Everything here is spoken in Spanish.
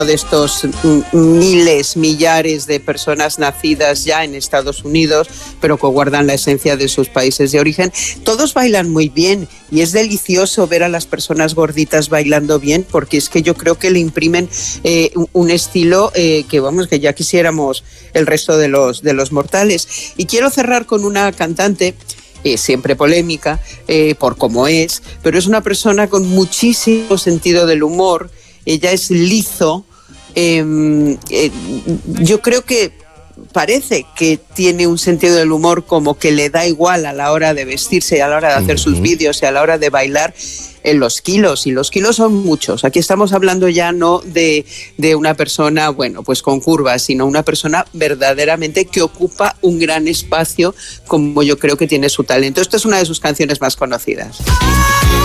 de estos miles, millares de personas nacidas ya en Estados Unidos, pero que guardan la esencia de sus países de origen. Todos bailan muy bien y es delicioso ver a las personas gorditas bailando bien, porque es que yo creo que le imprimen un estilo que ya quisiéramos el resto de los mortales. Y quiero cerrar con una cantante siempre polémica por cómo es, pero es una persona con muchísimo sentido del humor. Ella es Lizzo. Yo creo que parece que tiene un sentido del humor como que le da igual a la hora de vestirse, a la hora de hacer sus vídeos y a la hora de bailar en los kilos, y los kilos son muchos. Aquí estamos hablando ya no de una persona, bueno, pues con curvas, sino una persona verdaderamente que ocupa un gran espacio, como yo creo que tiene su talento. Esta es una de sus canciones más conocidas.